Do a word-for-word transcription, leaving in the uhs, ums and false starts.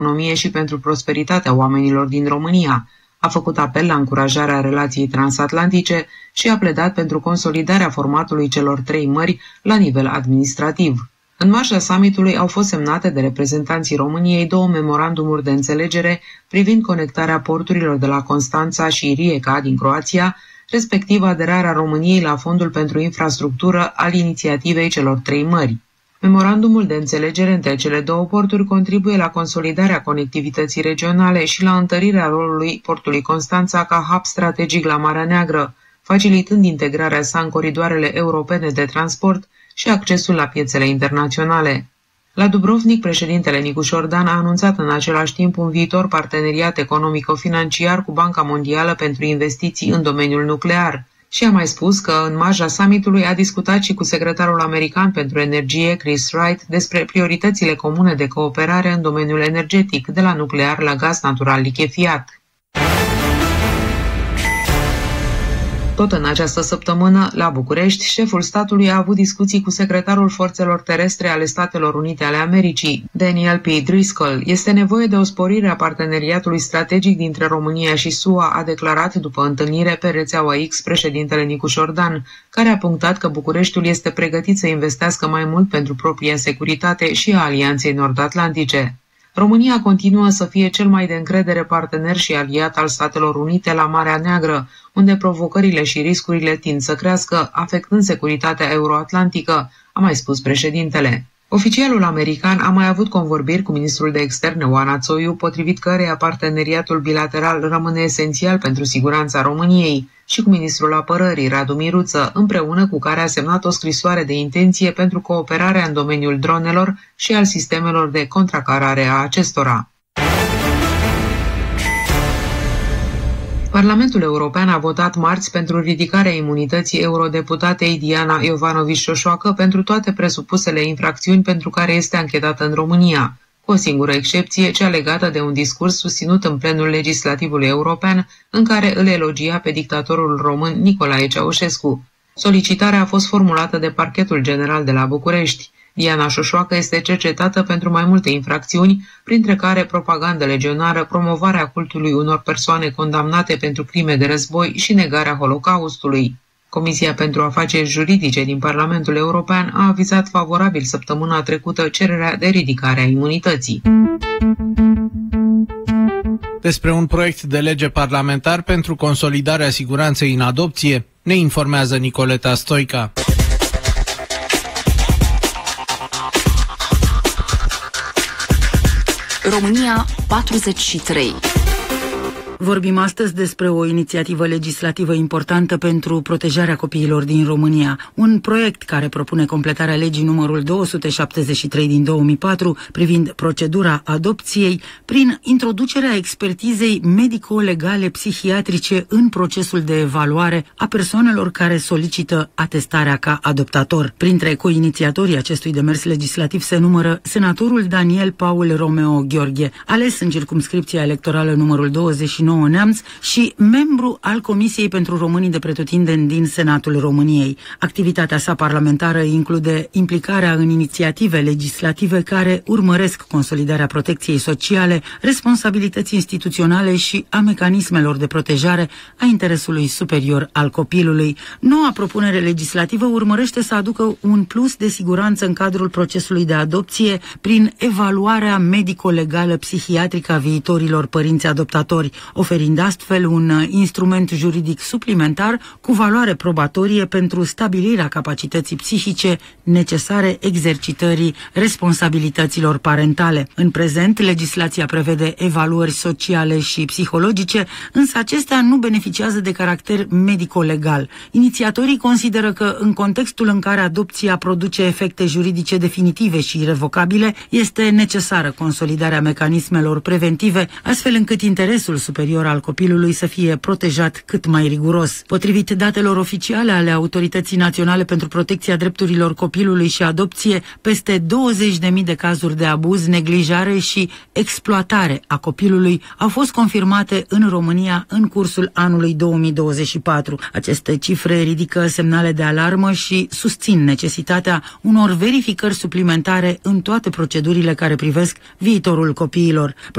economie și pentru prosperitatea oamenilor din România. A făcut apel la încurajarea relației transatlantice și a pledat pentru consolidarea formatului celor trei mări la nivel administrativ. În marja summitului au fost semnate de reprezentanții României două memorandumuri de înțelegere privind conectarea porturilor de la Constanța și Rijeka din Croația, respectiv aderarea României la Fondul pentru Infrastructură al inițiativei celor trei mări. Memorandumul de înțelegere între cele două porturi contribuie la consolidarea conectivității regionale și la întărirea rolului portului Constanța ca hub strategic la Marea Neagră, facilitând integrarea sa în coridoarele europene de transport și accesul la piețele internaționale. La Dubrovnik, președintele Nicușor Dan a anunțat în același timp un viitor parteneriat economico-financiar cu Banca Mondială pentru investiții în domeniul nuclear și a mai spus că în marja summitului a discutat și cu secretarul american pentru energie, Chris Wright, despre prioritățile comune de cooperare în domeniul energetic, de la nuclear la gaz natural lichefiat. Tot în această săptămână, la București, șeful statului a avut discuții cu secretarul Forțelor Terestre ale Statelor Unite ale Americii, Daniel P. Driscoll. Este nevoie de o sporire a parteneriatului strategic dintre România și S U A, a declarat după întâlnire pe rețeaua X președintele Nicușor Dan, care a punctat că Bucureștiul este pregătit să investească mai mult pentru propria securitate și a Alianței Nord-Atlantice. România continuă să fie cel mai de încredere partener și aliat al Statelor Unite la Marea Neagră, unde provocările și riscurile tind să crească, afectând securitatea euroatlantică, a mai spus președintele. Oficialul american a mai avut convorbiri cu ministrul de externe Oana Țoiu, potrivit căreia parteneriatul bilateral rămâne esențial pentru siguranța României, și cu ministrul apărării Radu Miruță, împreună cu care a semnat o scrisoare de intenție pentru cooperarea în domeniul dronelor și al sistemelor de contracarare a acestora. Parlamentul European a votat marți pentru ridicarea imunității eurodeputatei Diana Iovanovici-Șoșoacă pentru toate presupusele infracțiuni pentru care este anchetată în România, cu o singură excepție, cea legată de un discurs susținut în plenul legislativului european, în care îl elogia pe dictatorul român Nicolae Ceaușescu. Solicitarea a fost formulată de Parchetul General de la București. Diana Șoșoacă este cercetată pentru mai multe infracțiuni, printre care propagandă legionară, promovarea cultului unor persoane condamnate pentru crime de război și negarea Holocaustului. Comisia pentru Afaceri Juridice din Parlamentul European a avizat favorabil săptămâna trecută cererea de ridicare a imunității. Despre un proiect de lege parlamentar pentru consolidarea siguranței în adopție ne informează Nicoleta Stoica. România patruzeci și trei. Vorbim astăzi despre o inițiativă legislativă importantă pentru protejarea copiilor din România. Un proiect care propune completarea legii numărul două sute șaptezeci și trei din două mii patru privind procedura adopției prin introducerea expertizei medico-legale psihiatrice în procesul de evaluare a persoanelor care solicită atestarea ca adoptator. Printre coinițiatorii acestui demers legislativ se numără senatorul Daniel Paul Romeo Gheorghe, ales în circumscripția electorală numărul douăzeci și nouă Neamț și membru al Comisiei pentru Românii de Pretutindeni din Senatul României. Activitatea sa parlamentară include implicarea în inițiative legislative care urmăresc consolidarea protecției sociale, responsabilității instituționale și a mecanismelor de protejare a interesului superior al copilului. Noua propunere legislativă urmărește să aducă un plus de siguranță în cadrul procesului de adopție prin evaluarea medico-legală psihiatrică a viitorilor părinți adoptatori, oferind astfel un instrument juridic suplimentar cu valoare probatorie pentru stabilirea capacității psihice necesare exercitării responsabilităților parentale. În prezent, legislația prevede evaluări sociale și psihologice, însă acestea nu beneficiază de caracter medico-legal. Inițiatorii consideră că, în contextul în care adopția produce efecte juridice definitive și irrevocabile, este necesară consolidarea mecanismelor preventive, astfel încât interesul superior al copilului să fie protejat cât mai riguros. Potrivit datelor oficiale ale Autorității Naționale pentru Protecția Drepturilor Copilului și Adopție, peste douăzeci de mii de cazuri de abuz, neglijare și exploatare a copilului au fost confirmate în România în cursul anului două mii douăzeci și patru. Aceste cifre ridică semnale de alarmă și susțin necesitatea unor verificări suplimentare în toate procedurile care privesc viitorul copiilor.